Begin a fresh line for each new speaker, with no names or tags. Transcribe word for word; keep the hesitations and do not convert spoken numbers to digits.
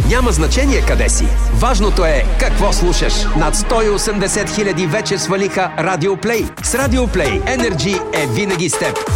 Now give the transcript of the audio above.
Няма значение къде си. Важното е какво слушаш. Над сто и осемдесет хиляди вече свалиха Радио Плей. С Радио Плей Energy е винаги с теб.